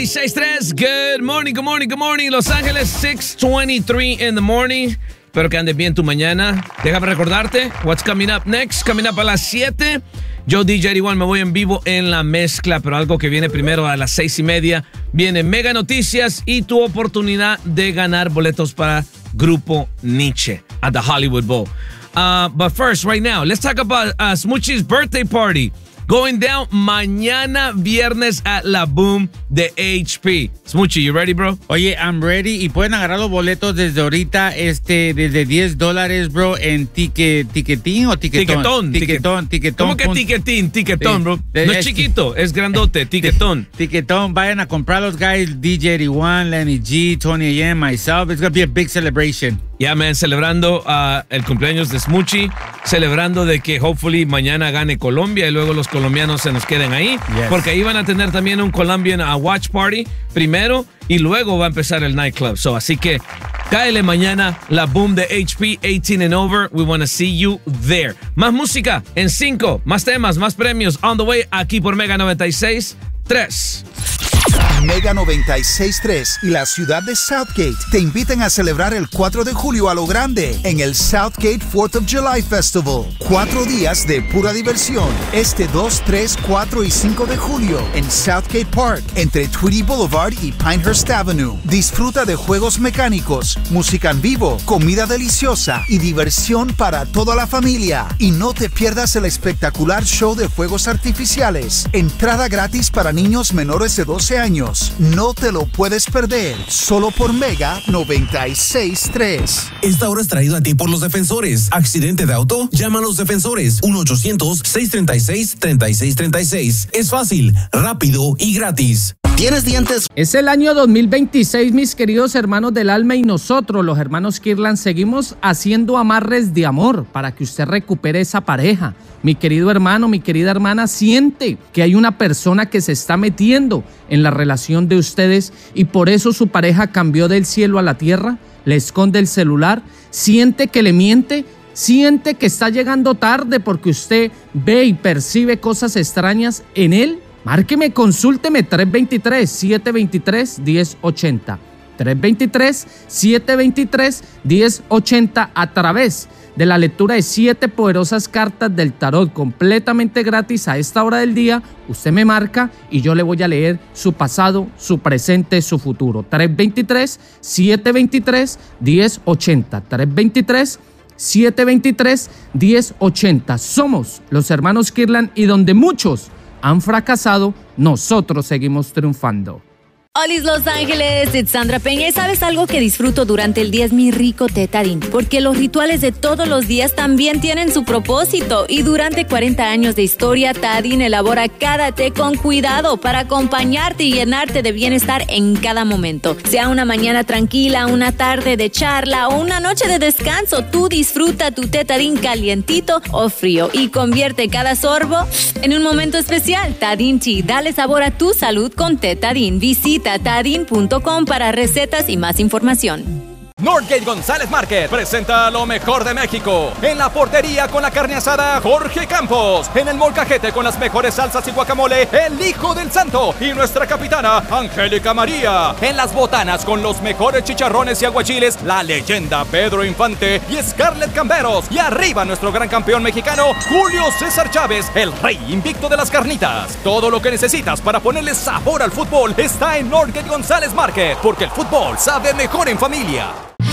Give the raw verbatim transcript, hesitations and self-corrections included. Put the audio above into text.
seis tres. Good morning, good morning, good morning. Los Ángeles, six twenty-three in the morning. Espero que andes bien tu mañana. Déjame recordarte, what's coming up next. Coming up a las siete. Yo, D J igual me voy en vivo en la mezcla, pero algo que viene primero a las seis y media. Viene Mega Noticias y tu oportunidad de ganar boletos para Grupo Nietzsche at the Hollywood Bowl. Uh, but first, right now, let's talk about uh, Smoochie's birthday party. Going down mañana viernes at La Boom de H P. Smoochie, you ready, bro? Oye, I'm ready. Y pueden agarrar los boletos desde ahorita, este, desde diez dólares, bro, en tique, tiquetín o tiquetón. Tiquetón. Tiquetón, tiquetón. ¿Cómo que tiquetín? Tiquetón, Sí. bro. No es chiquito, es grandote, tiquetón. Tiquetón. Vayan a comprar los guys, D J eighty-one, Lenny G, Tony A M, myself. It's going to be a big celebration. Yeah, man, celebrando uh, el cumpleaños de Smoochie, celebrando de que hopefully mañana gane Colombia y luego los colombianos se nos queden ahí, Yes. porque ahí van a tener también un Colombian uh, watch party primero y luego va a empezar el nightclub. So, así que cáele mañana La Boom de H P, eighteen and over. We want to see you there. Más música en cinco, más temas, más premios on the way aquí por Mega noventa y seis tres. Mega noventa y seis tres y la ciudad de Southgate te invitan a celebrar el cuatro de julio a lo grande en el Southgate fourth of July Festival. Cuatro días de pura diversión. Este dos, tres, cuatro y cinco de julio en Southgate Park, entre Tweedy Boulevard y Pinehurst Avenue. Disfruta de juegos mecánicos, música en vivo, comida deliciosa y diversión para toda la familia. Y no te pierdas el espectacular show de fuegos artificiales. Entrada gratis para niños menores de doce años. No te lo puedes perder, solo por Mega noventa y seis tres. Esta hora es traído a ti por los defensores. ¿Accidente de auto? Llama a los defensores. uno ochocientos, seiscientos treinta y seis, treinta y seis treinta y seis. Es fácil, rápido y gratis. ¿Tienes dientes? Es el año dos mil veintiséis, mis queridos hermanos del alma, y nosotros, los hermanos Kirlan, seguimos haciendo amarres de amor para que usted recupere esa pareja. Mi querido hermano, mi querida hermana, siente que hay una persona que se está metiendo en la relación de ustedes y por eso su pareja cambió del cielo a la tierra, le esconde el celular, siente que le miente, siente que está llegando tarde porque usted ve y percibe cosas extrañas en él. Márqueme, consúlteme tres dos tres, siete dos tres, uno cero ocho cero. tres dos tres, siete dos tres, uno cero ocho cero a través de la lectura de siete poderosas cartas del tarot completamente gratis a esta hora del día. Usted me marca y yo le voy a leer su pasado, su presente, su futuro. tres dos tres, siete dos tres, uno cero ocho cero. tres dos tres, siete dos tres, uno cero ocho cero. Somos los hermanos Kirlan y donde muchos han fracasado, nosotros seguimos triunfando. Olis Los Ángeles, it's Sandra Peña y ¿sabes algo que disfruto durante el día? Es mi rico té Tarín, porque los rituales de todos los días también tienen su propósito y durante cuarenta años de historia, Tarín elabora cada té con cuidado para acompañarte y llenarte de bienestar en cada momento. Sea una mañana tranquila, una tarde de charla o una noche de descanso, tú disfruta tu té Tarín calientito o frío y convierte cada sorbo en un momento especial. Tarín Tea, dale sabor a tu salud con té Tarín. Visita tarín punto com para recetas y más información. Northgate González Market presenta lo mejor de México. En la portería con la carne asada Jorge Campos. En el molcajete con las mejores salsas y guacamole el Hijo del Santo y nuestra capitana Angélica María. En las botanas con los mejores chicharrones y aguachiles la leyenda Pedro Infante y Scarlett Camberos. Y arriba nuestro gran campeón mexicano Julio César Chávez, el rey invicto de las carnitas. Todo lo que necesitas para ponerle sabor al fútbol está en Northgate González Market, porque el fútbol sabe mejor en familia.